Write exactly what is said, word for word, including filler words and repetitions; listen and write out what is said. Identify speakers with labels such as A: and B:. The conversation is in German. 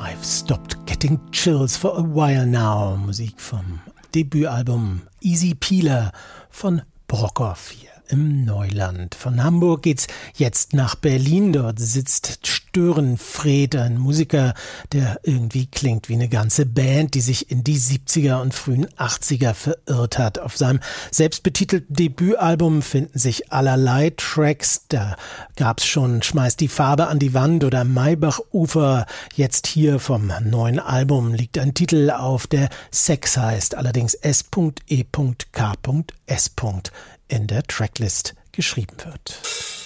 A: I've stopped getting chills for a while now. Musik vom Debütalbum Easy Peeler von Brockhoff hier im Neuland. Von Hamburg geht's jetzt nach Berlin. Dort sitzt Störenfried, ein Musiker, der irgendwie klingt wie eine ganze Band, die sich in die siebziger und frühen achtziger verirrt hat. Auf seinem selbstbetitelten Debütalbum finden sich allerlei Tracks. Da gab's schon Schmeiß die Farbe an die Wand oder Maybachufer. Jetzt hier vom neuen Album liegt ein Titel auf, der Sex heißt, allerdings S E K S in der Tracklist geschrieben wird.